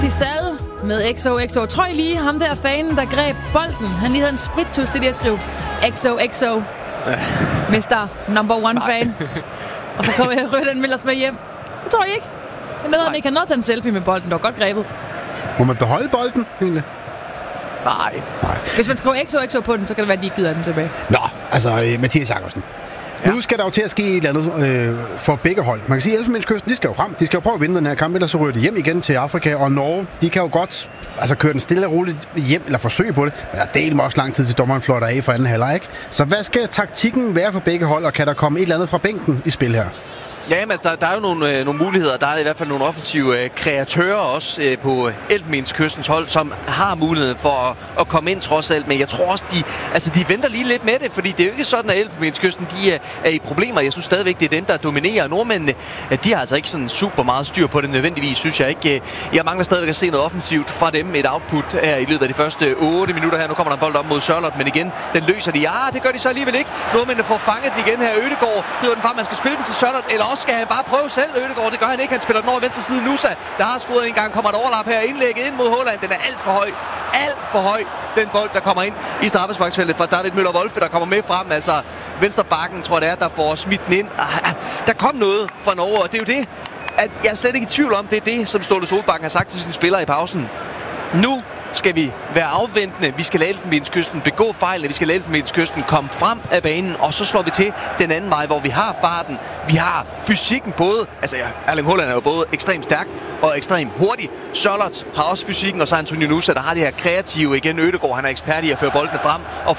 Tisal med XOXO. Tror I lige, ham der fanen, der greb bolden, han lige havde en sprittus til lige at skrive XOXO. Mr. Number One fan. Og så kommer jeg Rødt Millers med hjem. Det tror jeg ikke. Det nåede han ikke. Han nåede at tage en selfie med bolden. Det var godt grebet. Må man beholde bolden, egentlig? Nej. Hvis man skriver XOXO på den, så kan det være, at de ikke gider den tilbage. Nå, altså Mathias Jakobsen. Ja. Nu skal der jo til at ske et eller andet for begge hold. Man kan sige, at Elfenbenskysten, de skal jo frem. De skal jo prøve at vinde den her kamp, ellers så ryger de hjem igen til Afrika. Og Norge, de kan jo godt køre den stille og roligt hjem, eller forsøge på det. Men der deler også lang tid til dommeren fløjter af for anden halvleg, ikke? Så hvad skal taktikken være for begge hold, og kan der komme et eller andet fra bænken i spil her? Ja, men der er jo nogle muligheder. Der er i hvert fald nogle offensive kreatører også på Elfenbenskystens hold, som har mulighed for at komme ind trods alt. Men jeg tror også, de venter lige lidt med det, fordi det er jo ikke sådan, at Elfenbenskysten de er i problemer. Jeg synes stadigvæk, det er dem, der dominerer. Nordmændene, de har altså ikke sådan super meget styr på det nødvendigvis, synes jeg ikke. Jeg mangler stadigvæk at se noget offensivt fra dem. Et output her i løbet af de første 8 minutter her. Nu kommer der en bold op mod Charlotte, men igen, den løser de. Ja, det gør de så alligevel ikke. Nordmændene får fanget den igen her. Ødegaard driver den frem. Man skal spille den til Charlotte, eller skal han bare prøve selv, Ødegaard? Det gør han ikke. Han spiller den over venstre side. Nusa, der har scoret en gang, kommer et overlap her. Indlægget ind mod Haaland. Den er alt for høj. Alt for høj. Den bold, der kommer ind i straffesparksfeltet fra David Møller-Wolfe, der kommer med frem. Altså, venstre bakken, tror jeg det er, der får smidt den ind. Der kom noget fra Norge, og det er jo det, at jeg er slet ikke i tvivl om, det er det, som Ståle Solbakken har sagt til sine spillere i pausen. Nu skal vi være afventende. Vi skal lade Elfenbenskysten begå fejlene. Vi skal lade Elfenbenskysten komme frem af banen, og så slår vi til den anden vej, hvor vi har farten. Vi har fysikken både. Altså, Erling Haaland er jo både ekstremt stærk og ekstremt hurtig. Charlotte har også fysikken, og så Antonio Nusa, der har det her kreative igen. Ødegaard, han er ekspert i at føre boldene frem og